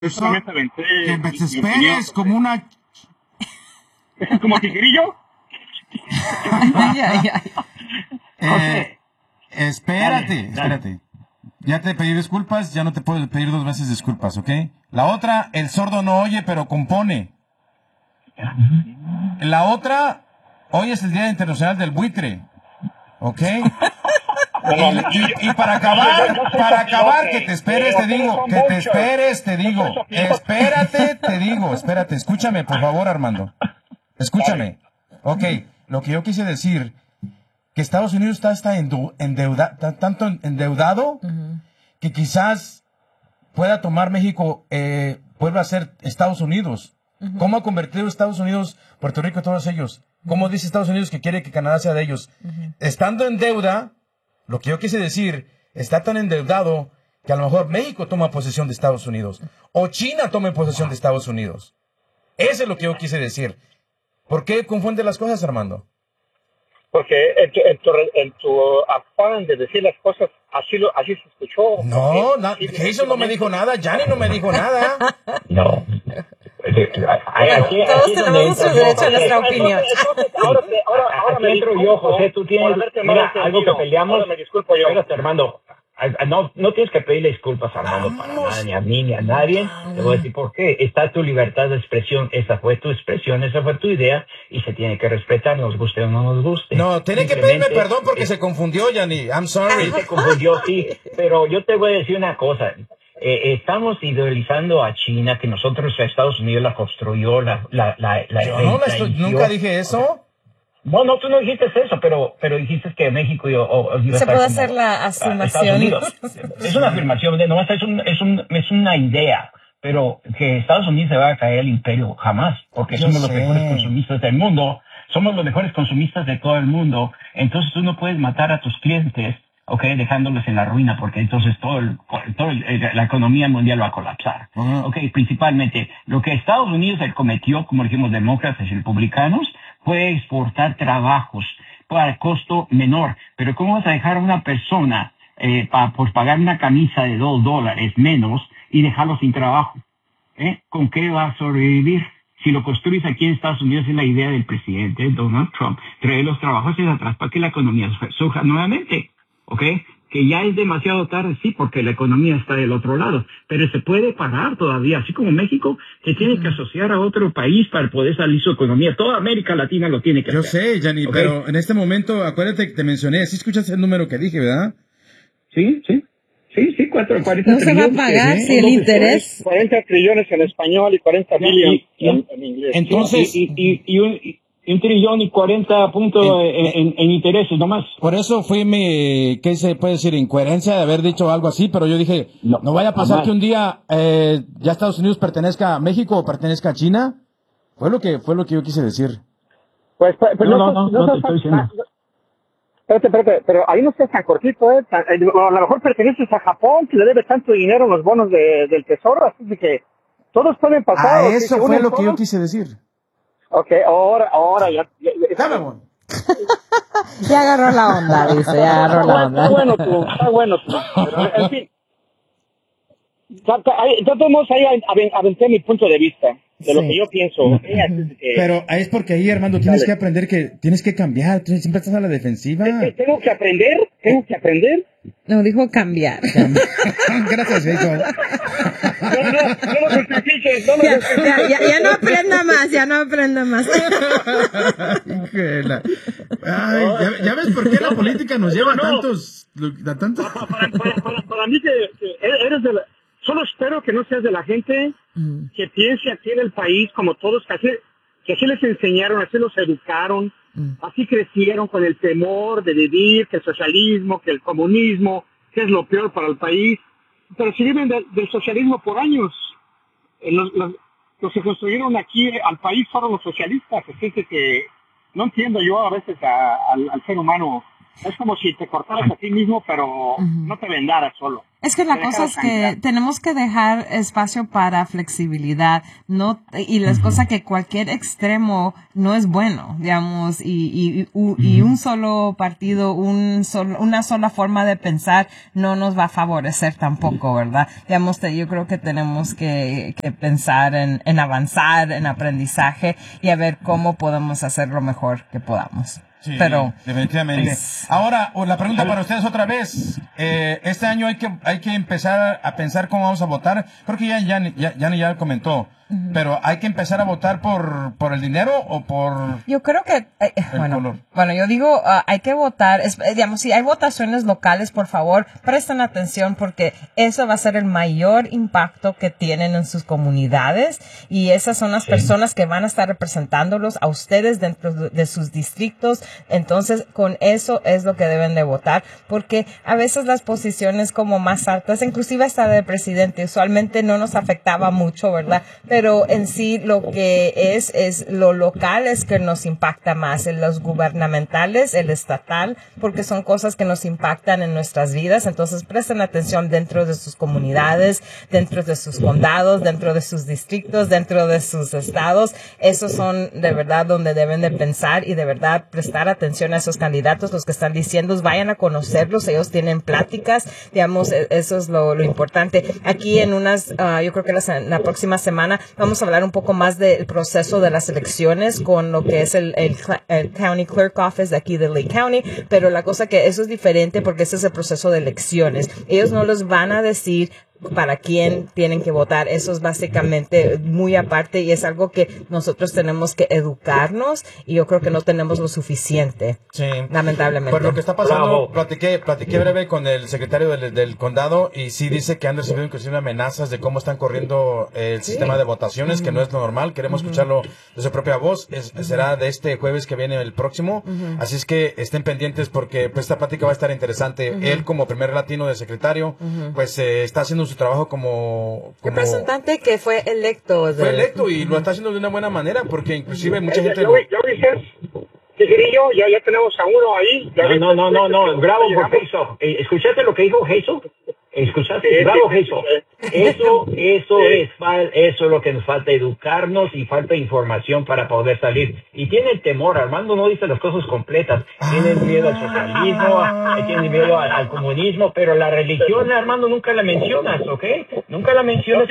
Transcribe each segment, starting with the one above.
Yo solamente aventé Que mi te opinión. esperes como una... ¿Como tijerillo? Ay, ay, ay. Espérate. Ya te pedí disculpas, ya no te puedo pedir 2 veces disculpas, ¿ok? La otra, el sordo no oye, pero compone. La otra, hoy es el Día Internacional del Buitre, ¿ok? Y para acabar, que te esperes, te digo, espérate, escúchame, por favor, Armando. Escúchame. Ok, lo que yo quise decir, que Estados Unidos está tanto endeudado, que quizás pueda tomar México, vuelva a ser Estados Unidos. ¿Cómo ha convertido Estados Unidos, Puerto Rico, todos ellos? ¿Cómo dice Estados Unidos que quiere que Canadá sea de ellos? Estando en deuda, lo que yo quise decir, está tan endeudado que a lo mejor México toma posesión de Estados Unidos. O China tome posesión de Estados Unidos. Eso es lo que yo quise decir. ¿Por qué confunde las cosas, Armando? Porque en tu afán de decir las cosas, así se escuchó. No, Jason no me dijo nada, Yanni no me dijo nada. No. Todos tenemos nuestro derecho a nuestra opinión. Ahora me entro yo, José, tú tienes algo que peleamos. Ahora me disculpo yo. Espérate, Armando. No tienes que pedirle disculpas, Armando, para nada, ni a mí, ni a nadie. Te voy a decir por qué. Está tu libertad de expresión. Esa fue tu expresión, esa fue tu idea, y se tiene que respetar, nos guste o no nos guste. No, tiene que pedirme perdón porque se confundió, Yanni. I'm sorry. Sí, se confundió, sí. Pero yo te voy a decir una cosa. Estamos idealizando a China, que nosotros, Estados Unidos la construyó, Yo nunca dije eso. No, tú no dijiste eso, pero dijiste que México iba a Se estar puede como hacer la a Estados afirmación. Unidos. Es una afirmación, nomás es una idea, pero que Estados Unidos se va a caer el imperio jamás, porque somos los mejores consumistas del mundo, somos los mejores consumistas de todo el mundo, entonces tú no puedes matar a tus clientes, okay, dejándolos en la ruina, porque entonces la economía mundial va a colapsar. Okay, principalmente, lo que Estados Unidos cometió, como dijimos, demócratas y republicanos, fue exportar trabajos para costo menor. Pero ¿cómo vas a dejar a una persona por pagar una camisa de $2 menos y dejarlo sin trabajo? ¿Con qué va a sobrevivir? Si lo construyes aquí en Estados Unidos, es la idea del presidente Donald Trump, traer los trabajos hacia atrás para que la economía surja nuevamente. ¿Ok? Que ya es demasiado tarde, sí, porque la economía está del otro lado, pero se puede parar todavía, así como México, que tiene que asociar a otro país para poder salir su economía. Toda América Latina lo tiene que hacer. Yo sé, Yanni, ¿Okay? pero en este momento, acuérdate que te mencioné, ¿sí escuchaste el número que dije, verdad? Sí, 40 No se va a pagar si el interés... 40 trillones en español y 40 billones en inglés. Entonces... un trillón y 40 puntos en intereses nomás. Por eso fue ¿qué se puede decir? Incoherencia de haber dicho algo así, pero yo dije, no vaya a pasar que un día ya Estados Unidos pertenezca a México o pertenezca a China. Fue lo que yo quise decir. Pues No te estoy diciendo. Espérate, pero ahí no estás tan cortito, a lo mejor perteneces a Japón, que le debe tanto dinero en los bonos del tesoro, así de que todos pueden pasar. Eso fue lo que yo quise decir. Ok, ahora ya. Ya agarró la onda, dice, ya agarró la onda. Está bueno tú. Pero, en fin. Ya todos ahí aventé mi punto de vista, de lo que yo pienso. Pero es porque ahí, Armando, tienes que aprender que tienes que cambiar, siempre estás a la defensiva. ¿Tengo que aprender? No, dijo cambiar. Gracias, Jason. No lo justifiques, Ya no aprenda más. Ay, ¿ya ves por qué la política nos lleva a tantos? Para mí que eres de la... Solo espero que no seas de la gente que piense aquí en el país como todos, que así les enseñaron, así los educaron, así crecieron con el temor de vivir, que el socialismo, que el comunismo, que es lo peor para el país. Pero si viven del socialismo por años, los que construyeron aquí al país fueron los socialistas. Así que no entiendo yo a veces al ser humano. Es como si te cortaras a ti mismo, pero no te vendaras solo. Es que la cosa es que tenemos que dejar espacio para flexibilidad, no, y las cosas que cualquier extremo no es bueno, digamos, y un solo partido, una sola forma de pensar no nos va a favorecer tampoco, ¿verdad? Digamos, yo creo que tenemos que pensar en avanzar, en aprendizaje y a ver cómo podemos hacer lo mejor que podamos. Sí, pero definitivamente. Ahora, la pregunta para ustedes otra vez. Este año hay que empezar a pensar cómo vamos a votar. Creo que ya comentó. Pero hay que empezar a votar por el dinero o por yo creo que color. Bueno, yo digo hay que votar, digamos, si hay votaciones locales, por favor, presten atención porque eso va a ser el mayor impacto que tienen en sus comunidades y esas son las personas que van a estar representándolos a ustedes dentro de sus distritos. Entonces, con eso es lo que deben de votar porque a veces las posiciones como más altas, inclusive hasta de presidente, usualmente no nos afectaba mucho, ¿verdad? Pero en sí lo que es lo local es que nos impacta más, en los gubernamentales, el estatal, porque son cosas que nos impactan en nuestras vidas. Entonces presten atención dentro de sus comunidades, dentro de sus condados, dentro de sus distritos, dentro de sus estados. Esos son de verdad donde deben de pensar y de verdad prestar atención a esos candidatos, los que están diciendo, vayan a conocerlos, ellos tienen pláticas, digamos, eso es lo importante. Aquí en yo creo que la próxima semana vamos a hablar un poco más del proceso de las elecciones con lo que es el County Clerk Office de aquí de Lake County, pero la cosa que eso es diferente porque ese es el proceso de elecciones. Ellos no los van a decir para quién tienen que votar. Eso es básicamente muy aparte y es algo que nosotros tenemos que educarnos y yo creo que no tenemos lo suficiente. Sí. Lamentablemente. Por lo que está pasando, platiqué breve con el secretario del condado y sí dice que han recibido inclusive amenazas de cómo están corriendo el sistema de votaciones, que no es lo normal. Queremos escucharlo de su propia voz. Será de este jueves que viene el próximo. Así es que estén pendientes porque pues esta plática va a estar interesante. Él como primer latino de secretario, pues está haciendo su trabajo como representante que fue electo. Fue electo y lo está haciendo de una buena manera porque inclusive mucha gente... Ya tenemos a uno ahí. No, bravo por Jesús. ¿Escuchaste lo que dijo Jesús? ¿Escuchaste? Bravo Jesús. Eso es lo que nos falta, educarnos y falta información para poder salir. Y tienen temor, Armando no dice las cosas completas. Tienen miedo al socialismo, tienen miedo al comunismo, pero la religión, Armando, nunca la mencionas, ¿ok? Nunca la mencionas.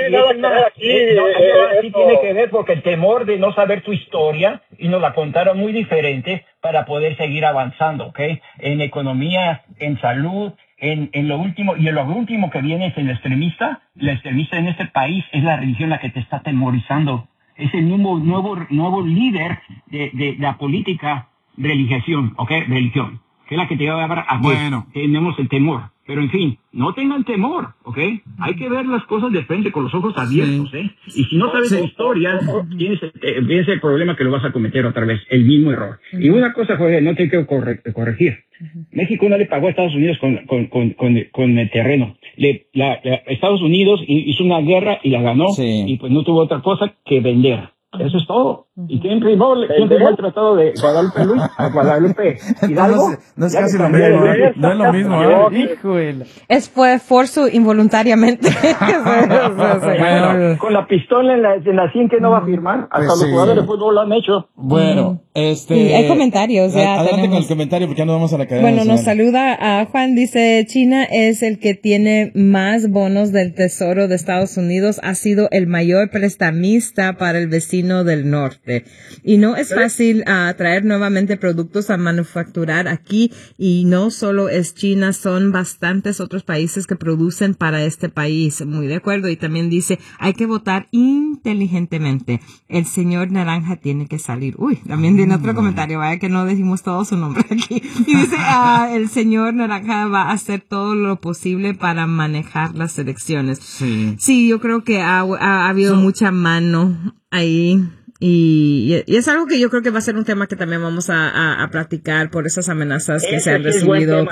Sí tiene que ver porque el temor de no saber tu historia y nos la contaron muy diferente para poder seguir avanzando, ¿ok? En economía, en salud, en lo último, y en lo último que viene es el extremista. La extremista en este país es la religión la que te está atemorizando. Es el nuevo líder de la política religión, ¿ok? Religión, que es la que te va a llevar a bueno. Tenemos el temor. Pero en fin, no tengan temor, ¿ok? Hay que ver las cosas de frente con los ojos abiertos, ¿eh? Y si no sabes tu historia, tienes el problema que lo vas a cometer otra vez, el mismo error. Y una cosa, Jorge, no te quiero corregir. México no le pagó a Estados Unidos con el terreno. Estados Unidos hizo una guerra y la ganó, y pues no tuvo otra cosa que vender. Eso es todo. ¿Y quién firmó el tratado de Guadalupe Hidalgo? No es casi lo mismo. No es lo mismo. Híjole. Fue esfuerzo involuntariamente. Bueno, con la pistola en la 100 que no va a firmar. Hasta los jugadores de fútbol lo han hecho. Bueno, hay comentarios. Adelante con el comentario porque ya nos vamos a la cadena. Bueno, nos saluda a Juan. Dice, China es el que tiene más bonos del Tesoro de Estados Unidos. Ha sido el mayor prestamista para el vecino del norte. Y no es fácil traer nuevamente productos a manufacturar aquí y no solo es China, son bastantes otros países que producen para este país. Muy de acuerdo. Y también dice, hay que votar inteligentemente. El señor Naranja tiene que salir. Uy, también tiene otro comentario, vaya que no decimos todo su nombre aquí. Y dice, el señor Naranja va a hacer todo lo posible para manejar las elecciones. Sí, yo creo que ha habido mucha mano ahí. Y es algo que yo creo que va a ser un tema que también vamos a platicar por esas amenazas que se han recibido.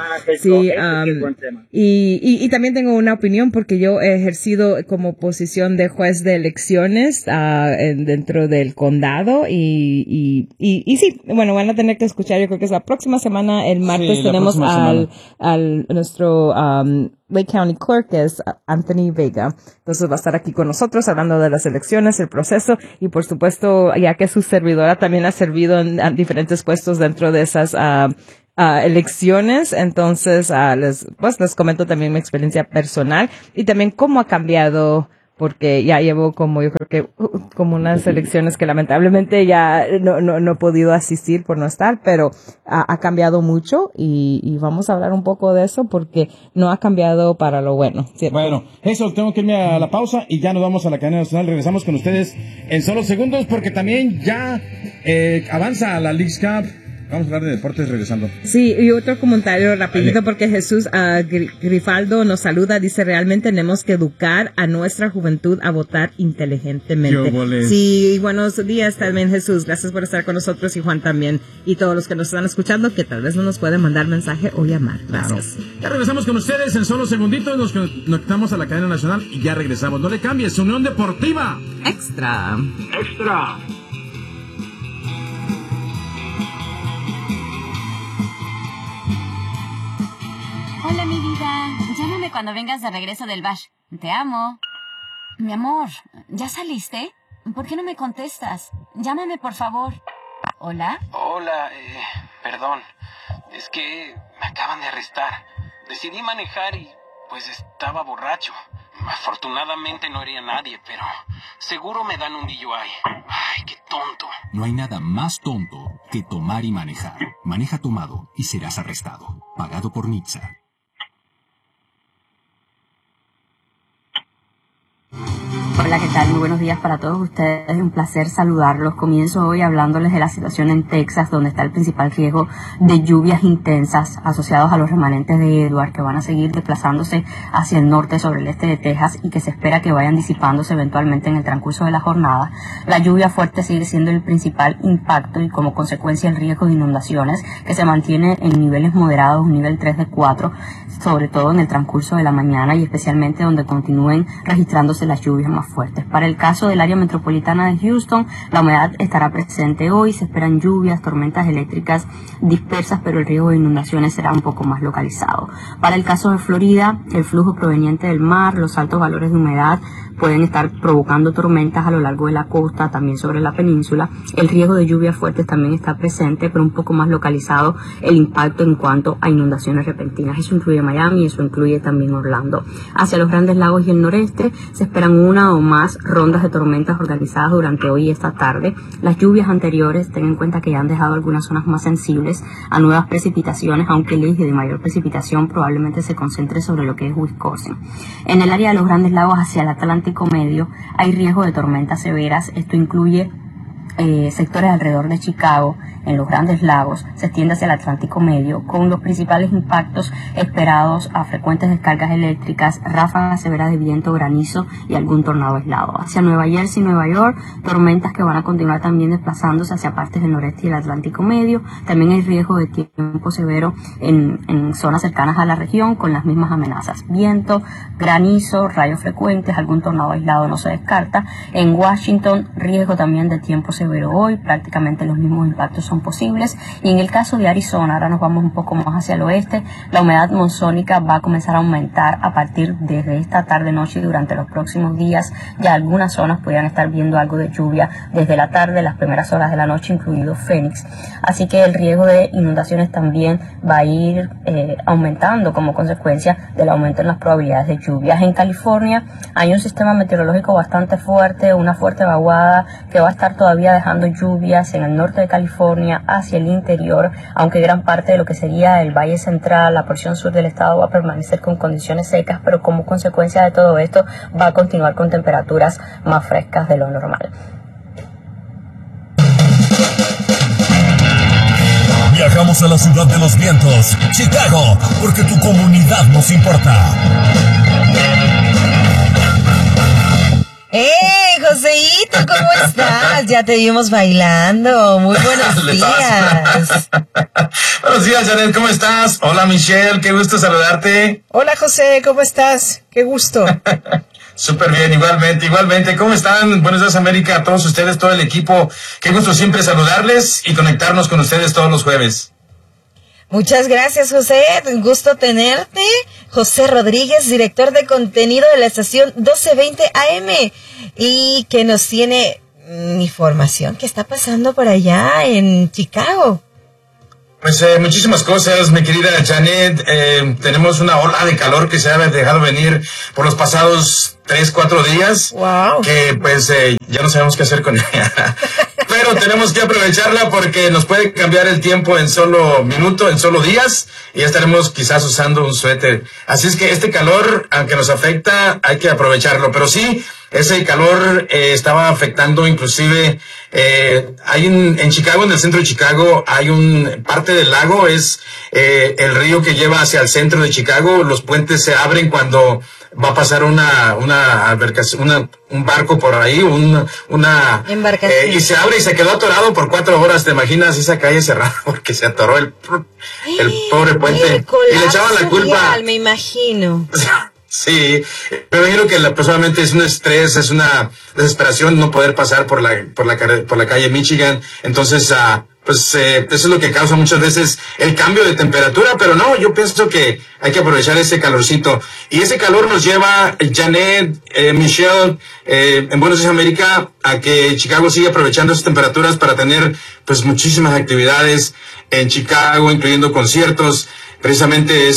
Y también tengo una opinión porque yo he ejercido como posición de juez de elecciones dentro del condado y sí, bueno, van a tener que escuchar, yo creo que es la próxima semana, el martes tenemos al nuestro Lake County Clerk, que es Anthony Vega. Entonces va a estar aquí con nosotros hablando de las elecciones, el proceso y por supuesto, ya que su servidora también ha servido en diferentes puestos dentro de esas elecciones, entonces les comento también mi experiencia personal y también cómo ha cambiado, porque ya llevo yo creo que como unas elecciones que lamentablemente ya no he podido asistir por no estar, pero ha cambiado mucho y vamos a hablar un poco de eso porque no ha cambiado para lo bueno, ¿cierto? Bueno, eso, tengo que irme a la pausa y ya nos vamos a la cadena nacional. Regresamos con ustedes en solo segundos porque también ya avanza la Leagues Cup. Vamos a hablar de deportes regresando. Sí, y otro comentario rapidito porque Jesús Grifaldo nos saluda, dice, realmente tenemos que educar a nuestra juventud a votar inteligentemente. Sí, buenos días también Jesús, gracias por estar con nosotros y Juan también y todos los que nos están escuchando que tal vez no nos pueden mandar mensaje o llamar. Gracias. Claro. Ya regresamos con ustedes en solo segunditos, nos conectamos a la cadena nacional y ya regresamos. No le cambies, Unión Deportiva Extra. Hola, mi vida. Llámame cuando vengas de regreso del bash. Te amo. Mi amor, ¿ya saliste? ¿Por qué no me contestas? Llámame, por favor. ¿Hola? Hola, perdón. Es que me acaban de arrestar. Decidí manejar y, pues, estaba borracho. Afortunadamente no herí a nadie, pero seguro me dan un DUI. Ay, qué tonto. No hay nada más tonto que tomar y manejar. Maneja tomado y serás arrestado. Pagado por NHTSA. Hola, ¿qué tal? Muy buenos días para todos ustedes. Es un placer saludarlos. Comienzo hoy hablándoles de la situación en Texas, donde está el principal riesgo de lluvias intensas asociados a los remanentes de Edward, que van a seguir desplazándose hacia el norte sobre el este de Texas y que se espera que vayan disipándose eventualmente en el transcurso de la jornada. La lluvia fuerte sigue siendo el principal impacto y como consecuencia el riesgo de inundaciones, que se mantiene en niveles moderados, un nivel 3 de 4, sobre todo en el transcurso de la mañana y especialmente donde continúen registrándose las lluvias más fuertes. Para el caso del área metropolitana de Houston, la humedad estará presente hoy, se esperan lluvias, tormentas eléctricas dispersas, pero el riesgo de inundaciones será un poco más localizado. Para el caso de Florida, el flujo proveniente del mar, los altos valores de humedad pueden estar provocando tormentas a lo largo de la costa, también sobre la península. El riesgo de lluvias fuertes también está presente, pero un poco más localizado el impacto en cuanto a inundaciones repentinas. Eso incluye Miami, eso incluye también Orlando. Hacia los Grandes Lagos y el noreste se esperan una o más rondas de tormentas organizadas durante hoy y esta tarde. Las lluvias anteriores, ten en cuenta que ya han dejado algunas zonas más sensibles a nuevas precipitaciones, aunque el eje de mayor precipitación probablemente se concentre sobre lo que es Wisconsin. En el área de los Grandes Lagos hacia el Atlántico Medio hay riesgo de tormentas severas. Esto incluye sectores alrededor de Chicago, en los Grandes Lagos, se extiende hacia el Atlántico Medio, con los principales impactos esperados a frecuentes descargas eléctricas, ráfagas severas de viento, granizo y algún tornado aislado. Hacia Nueva Jersey y Nueva York, tormentas que van a continuar también desplazándose hacia partes del noreste y el Atlántico Medio. También hay riesgo de tiempo severo en zonas cercanas a la región, con las mismas amenazas. Viento, granizo, rayos frecuentes, algún tornado aislado no se descarta. En Washington, riesgo también de tiempo severo hoy, prácticamente los mismos impactos son posibles. Y en el caso de Arizona, ahora nos vamos un poco más hacia el oeste, la humedad monzónica va a comenzar a aumentar a partir de esta tarde-noche y durante los próximos días. Ya algunas zonas podrían estar viendo algo de lluvia desde la tarde, las primeras horas de la noche, incluido Phoenix. Así que el riesgo de inundaciones también va a ir aumentando como consecuencia del aumento en las probabilidades de lluvias. En California hay un sistema meteorológico bastante fuerte, una fuerte vaguada que va a estar todavía dejando lluvias en el norte de California hacia el interior, aunque gran parte de lo que sería el Valle Central, la porción sur del estado, va a permanecer con condiciones secas, pero como consecuencia de todo esto va a continuar con temperaturas más frescas de lo normal. Viajamos a la ciudad de los vientos, Chicago, porque tu comunidad nos importa. Joseito, ¿cómo estás? Ya te vimos bailando. Muy buenos días. Buenos días, Janet, ¿cómo estás? Hola, Michelle, qué gusto saludarte. Hola, José, ¿cómo estás? Qué gusto. Súper bien, igualmente. ¿Cómo están? Buenos días, América, a todos ustedes, todo el equipo. Qué gusto siempre saludarles y conectarnos con ustedes todos los jueves. Muchas gracias, José. Un gusto tenerte. José Rodríguez, director de contenido de la estación 1220 AM, y que nos tiene información que está pasando por allá en Chicago. Pues muchísimas cosas, mi querida Janet. Tenemos una ola de calor que se ha dejado venir por los pasados 3-4 días. Wow. Que pues ya no sabemos qué hacer con ella. Pero tenemos que aprovecharla porque nos puede cambiar el tiempo en solo minutos, en solo días, y ya estaremos quizás usando un suéter. Así es que este calor, aunque nos afecta, hay que aprovecharlo. Pero sí, ese calor estaba afectando inclusive, hay en Chicago, en el centro de Chicago, hay parte del lago, es el río que lleva hacia el centro de Chicago. Los puentes se abren cuando va a pasar una embarcación, un barco por ahí, una embarcación. Y se abre y se quedó atorado por 4 horas. ¿Te imaginas esa calle cerrada? Porque se atoró el pobre puente. Y le echaban la culpa. Me imagino. Sí, me imagino que personalmente es un estrés, es una desesperación no poder pasar por la calle Michigan. Entonces, pues eso es lo que causa muchas veces el cambio de temperatura, pero no, yo pienso que hay que aprovechar ese calorcito. Y ese calor nos lleva, Janet, Michelle, en Buenos Aires, América, a que Chicago siga aprovechando esas temperaturas para tener pues muchísimas actividades en Chicago, incluyendo conciertos. Precisamente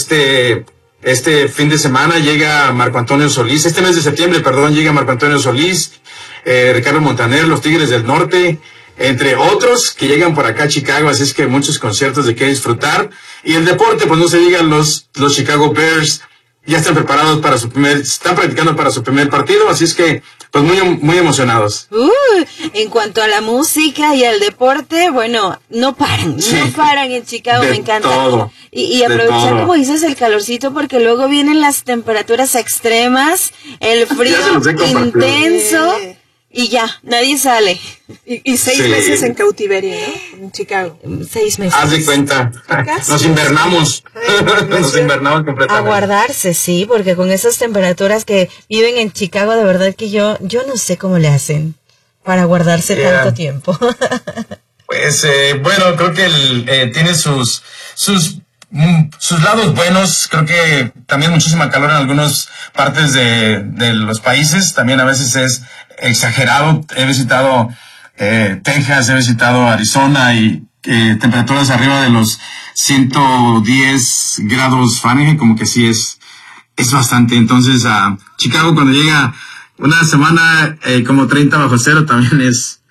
este fin de semana llega Marco Antonio Solís, este mes de septiembre, llega Marco Antonio Solís, Ricardo Montaner, los Tigres del Norte, entre otros que llegan por acá a Chicago, así es que muchos conciertos de qué disfrutar. Y el deporte, pues no se digan, los Chicago Bears ya están preparados están practicando para su primer partido, así es que pues muy emocionados. En cuanto a la música y al deporte, bueno, no paran en Chicago, me encanta. Todo, y aprovechar, como dices, el calorcito, porque luego vienen las temperaturas extremas, el frío intenso, y ya, nadie sale. Y 6 meses en cautiverio, ¿no? En Chicago. 6 meses. Haz de cuenta. Nos invernamos. Nos invernamos completamente. A guardarse, sí, porque con esas temperaturas que viven en Chicago, de verdad que yo no sé cómo le hacen para guardarse tanto tiempo. Pues, bueno, creo que tiene sus lados buenos. Creo que también muchísima calor en algunas partes de los países. También a veces es exagerado. He visitado Texas, he visitado Arizona y temperaturas arriba de los 110 grados Fahrenheit, como que sí es bastante. Entonces a Chicago, cuando llega una semana como 30 bajo cero, también es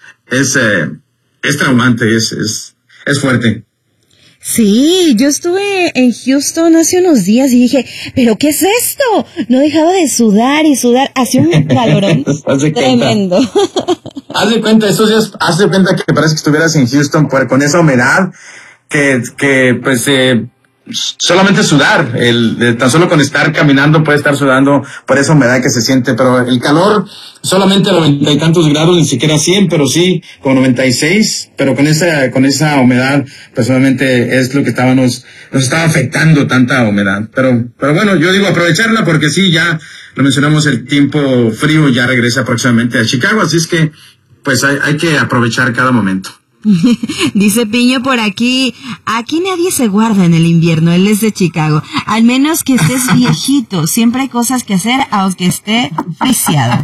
traumante, es fuerte. Sí, yo estuve en Houston hace unos días y dije, ¿pero qué es esto? No dejaba de sudar y sudar. Hacía un calorón tremendo. Haz de cuenta, estos días, haz de cuenta que parece que estuvieras en Houston con esa humedad que pues solamente sudar, tan solo con estar caminando puede estar sudando por esa humedad que se siente, pero el calor solamente a 90 y tantos grados, ni siquiera 100, pero sí con 96, pero con esa humedad, personalmente es lo que nos estaba afectando, tanta humedad. Pero bueno, yo digo aprovecharla porque sí, ya lo mencionamos, el tiempo frío ya regresa próximamente a Chicago, así es que pues hay que aprovechar cada momento. Dice Piño por aquí nadie se guarda en el invierno, él es de Chicago, al menos que estés viejito, siempre hay cosas que hacer aunque esté friseado.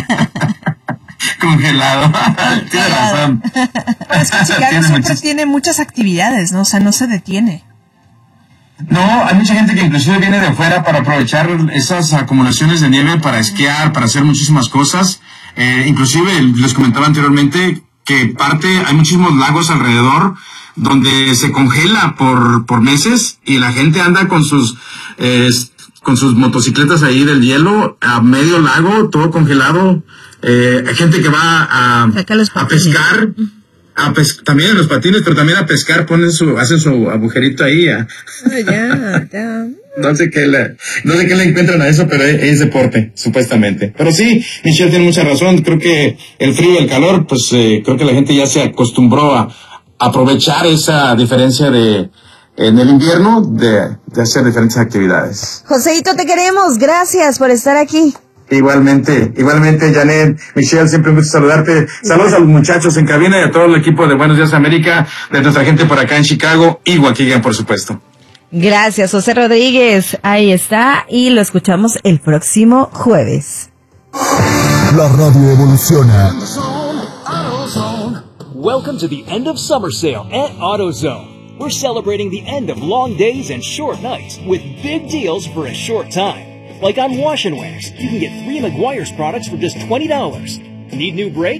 Congelado. Tienes razón. Pero es que Chicago siempre tiene muchas actividades, ¿no? O sea, no se detiene. No, hay mucha gente que inclusive viene de fuera para aprovechar esas acumulaciones de nieve para esquiar, para hacer muchísimas cosas. Inclusive les comentaba anteriormente que hay muchísimos lagos alrededor donde se congela por meses y la gente anda con sus motocicletas ahí del hielo a medio lago, todo congelado. Hay gente que va a pescar, también en los patines, pero también a pescar, hacen su agujerito ahí. No sé qué le encuentran a eso, pero es deporte, supuestamente. Pero sí, Michelle tiene mucha razón. Creo que el frío y el calor, pues creo que la gente ya se acostumbró a aprovechar esa diferencia en el invierno de hacer diferentes actividades. Joséito, te queremos. Gracias por estar aquí. Igualmente, Janet, Michelle, siempre un gusto saludarte. Saludos a los muchachos en cabina y a todo el equipo de Buenos Días América, de nuestra gente por acá en Chicago y Waukegan, por supuesto. Gracias, José Rodríguez. Ahí está, y lo escuchamos el próximo jueves. La radio evoluciona. Welcome to the end of summer sale at AutoZone. We're celebrating the end of long days and short nights with big deals for a short time. Like on wash and wears, you can get 3 Meguiar's products for just $20. Need new brakes?